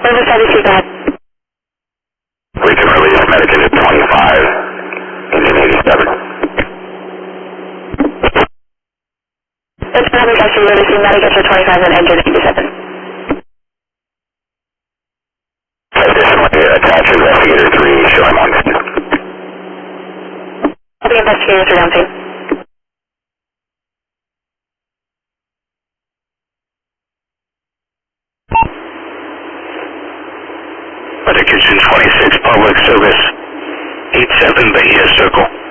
Service IBC, go ahead. We can release Medicaid at 25, engine 87. It's not actually releasing Medicaid for 25 and engine 87. Additionally, attach Investigator 3 showing on scene. I'll be Investigator 3 on scene. Medication 26, Public Service 87, Bahia Circle.